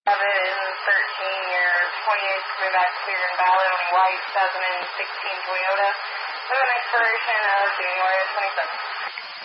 713, your 28th Maybach clear and valid on white 2016 Toyota with an expiration of January 27th.